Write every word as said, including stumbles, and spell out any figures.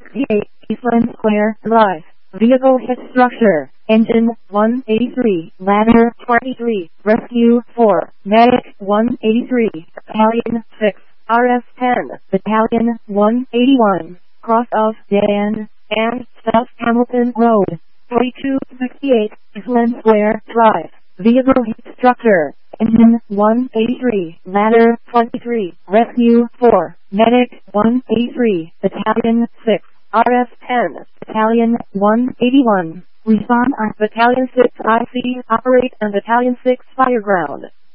sixty-eight, Eastland Square Drive. Vehicle hit structure. Engine one eighty-three, ladder twenty-three, rescue four, medic one eighty-three, battalion six, R S ten, battalion one eighty-one, cross of Dan and South Hamilton Road, forty-two sixty-eight, Eastland Square Drive. Vehicle heat structure. Engine one eighty-three, ladder twenty-three, rescue four, medic one eighty-three, battalion six, R S ten, battalion one eighty-one. Respond on battalion six I C, operate and battalion six fireground.